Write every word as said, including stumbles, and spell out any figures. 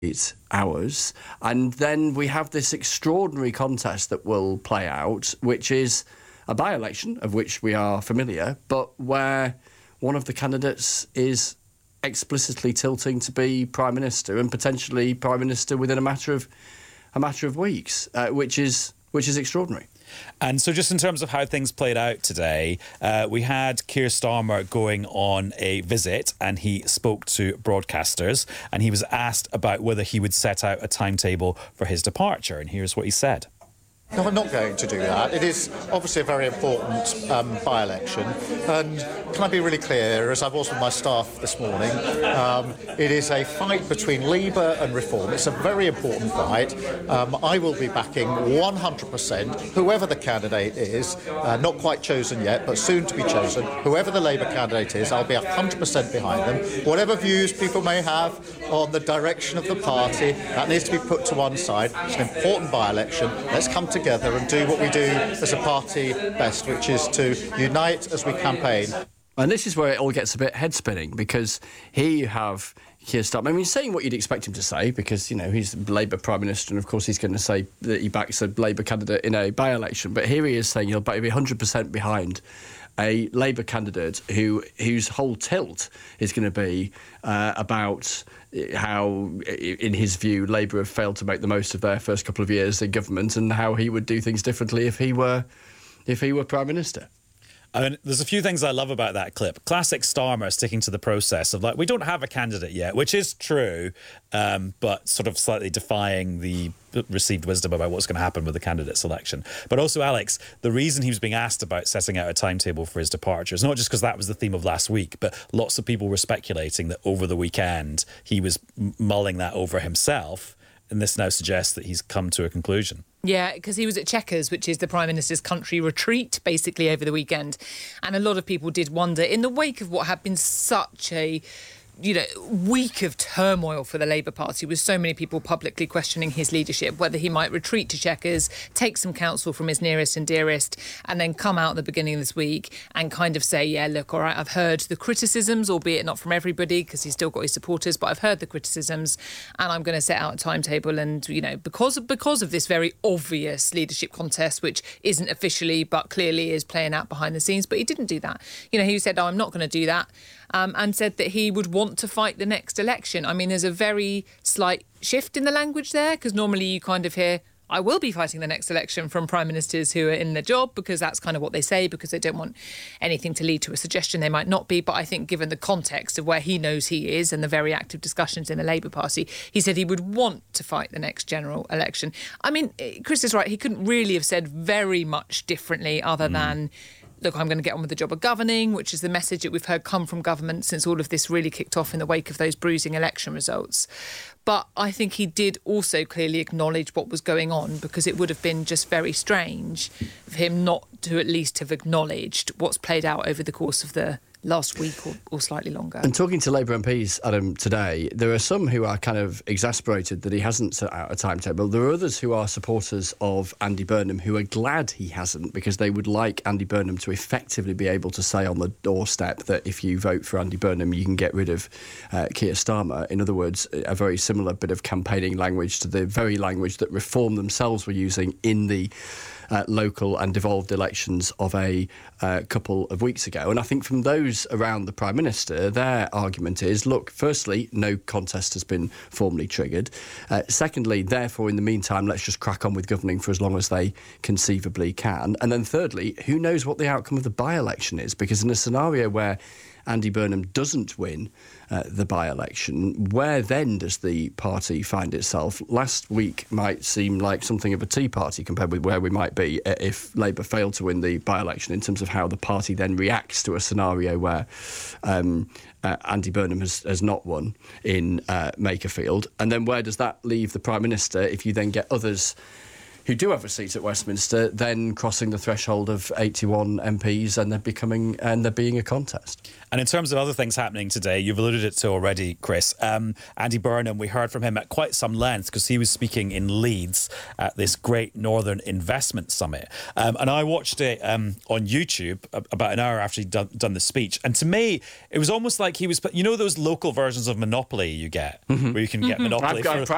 Eight hours, and then we have this extraordinary contest that will play out, which is a by-election of which we are familiar, but where one of the candidates is explicitly tilting to be Prime Minister, and potentially Prime Minister within a matter of a matter of weeks, uh, which is which is extraordinary. And so just in terms of how things played out today, uh, we had Keir Starmer going on a visit, and he spoke to broadcasters, and he was asked about whether he would set out a timetable for his departure. And here's what he said. No, I'm not going to do that. It is obviously a very important um, by-election. And can I be really clear, as I was with my staff this morning, um, it is a fight between Labour and Reform. It's a very important fight. Um, I will be backing one hundred percent whoever the candidate is, uh, not quite chosen yet, but soon to be chosen. Whoever the Labour candidate is, I'll be one hundred percent behind them. Whatever views people may have on the direction of the party, that needs to be put to one side. It's an important by-election. Let's come together together and do what we do as a party best, which is to unite as we campaign. And this is where it all gets a bit head-spinning, because here you have Keir Starmer, I mean, saying what you'd expect him to say, because, you know, he's Labour Prime Minister, and of course he's going to say that he backs a Labour candidate in a by-election. But here he is saying he'll be one hundred percent behind a Labour candidate who whose whole tilt is going to be uh, about how, in his view, Labour have failed to make the most of their first couple of years in government, and how he would do things differently if he were if he were Prime Minister. I mean, there's a few things I love about that clip. Classic Starmer sticking to the process of, like, we don't have a candidate yet, which is true, um, but sort of slightly defying the received wisdom about what's going to happen with the candidate selection. But also, Alex, the reason he was being asked about setting out a timetable for his departure is not just because that was the theme of last week, but lots of people were speculating that over the weekend he was mulling that over himself, and this now suggests that he's come to a conclusion. Yeah, because he was at Chequers, which is the Prime Minister's country retreat, basically over the weekend. And a lot of people did wonder, in the wake of what had been such a, you know, week of turmoil for the Labour Party, with so many people publicly questioning his leadership, whether he might retreat to Chequers, take some counsel from his nearest and dearest, and then come out at the beginning of this week and kind of say, yeah, look, all right, I've heard the criticisms, albeit not from everybody, because he's still got his supporters, but I've heard the criticisms, and I'm going to set out a timetable. And, you know, because of, because of this very obvious leadership contest, which isn't officially, but clearly is playing out behind the scenes, but he didn't do that. You know, he said, oh, I'm not going to do that. Um, and said that he would want to fight the next election. I mean, there's a very slight shift in the language there, because normally you kind of hear, I will be fighting the next election from Prime Ministers who are in the job, because that's kind of what they say, because they don't want anything to lead to a suggestion they might not be. But I think given the context of where he knows he is and the very active discussions in the Labour Party, he said he would want to fight the next general election. I mean, Chris is right. He couldn't really have said very much differently other mm. than, look, I'm going to get on with the job of governing, which is the message that we've heard come from government since all of this really kicked off in the wake of those bruising election results. But I think he did also clearly acknowledge what was going on, because it would have been just very strange for him not to at least have acknowledged what's played out over the course of the last week or, or slightly longer. And talking to Labour M Ps, Adam, today, there are some who are kind of exasperated that he hasn't set out a timetable. There are others who are supporters of Andy Burnham who are glad he hasn't, because they would like Andy Burnham to effectively be able to say on the doorstep that if you vote for Andy Burnham, you can get rid of uh, Keir Starmer. In other words, a very similar bit of campaigning language to the very language that Reform themselves were using in the Uh, local and devolved elections of a uh, couple of weeks ago. And I think from those around the Prime Minister, their argument is, look, firstly, no contest has been formally triggered. Uh, secondly, therefore, in the meantime, let's just crack on with governing for as long as they conceivably can. And then thirdly, who knows what the outcome of the by-election is? Because in a scenario where Andy Burnham doesn't win uh, the by-election, where then does the party find itself? Last week might seem like something of a tea party compared with where we might be if Labour failed to win the by-election, in terms of how the party then reacts to a scenario where um, uh, Andy Burnham has, has not won in uh, Makerfield. And then where does that leave the Prime Minister if you then get others who do have a seat at Westminster then crossing the threshold of eighty-one M Ps and they're becoming and there being a contest? And in terms of other things happening today, you've alluded it to already, Chris. Um, Andy Burnham, we heard from him at quite some length because he was speaking in Leeds at this great Northern Investment Summit. Um, and I watched it um, on YouTube about an hour after he'd done, done the speech. And to me, it was almost like he was, you know, those local versions of Monopoly you get, mm-hmm. where you can get mm-hmm. Monopoly I've got for,